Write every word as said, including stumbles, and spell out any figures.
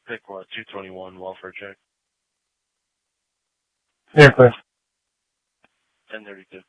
Pick what? two twenty-one welfare check. Here, Cliff. ten thirty-two.